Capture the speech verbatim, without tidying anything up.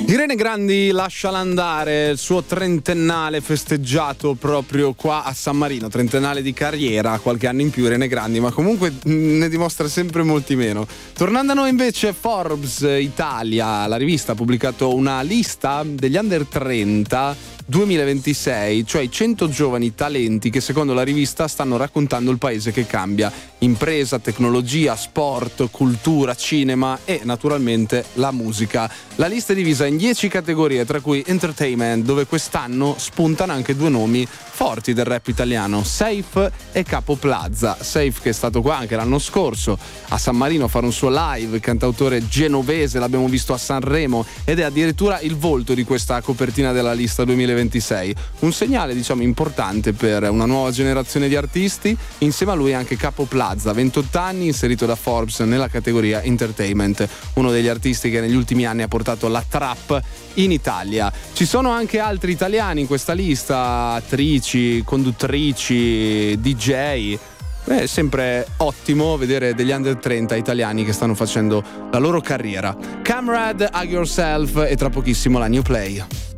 Irene Grandi, Lasciala andare, il suo trentennale festeggiato proprio qua a San Marino, trentennale di carriera, qualche anno in più Irene Grandi, ma comunque ne dimostra sempre molti meno. Tornando a noi invece, Forbes Italia, la rivista, ha pubblicato una lista degli under trenta duemilaventisei, cioè i cento giovani talenti che secondo la rivista stanno raccontando il paese che cambia: impresa, tecnologia, sport, cultura, cinema e naturalmente la musica. La lista è divisa in dieci categorie, tra cui entertainment, dove quest'anno spuntano anche due nomi forti del rap italiano, Safe e Capo Plaza. Safe, che è stato qua anche l'anno scorso a San Marino a fare un suo live, cantautore genovese, l'abbiamo visto a Sanremo ed è addirittura il volto di questa copertina della lista duemilaventisei. Un segnale, diciamo, importante per una nuova generazione di artisti. Insieme a lui anche Capo Plaza, ventotto anni, inserito da Forbes nella categoria entertainment, uno degli artisti che negli ultimi anni ha portato la trap in Italia. Ci sono anche altri italiani in questa lista, attrici, conduttrici, D J. È sempre ottimo vedere degli under trenta italiani che stanno facendo la loro carriera. Camrad, Hug Yourself e tra pochissimo la New Play.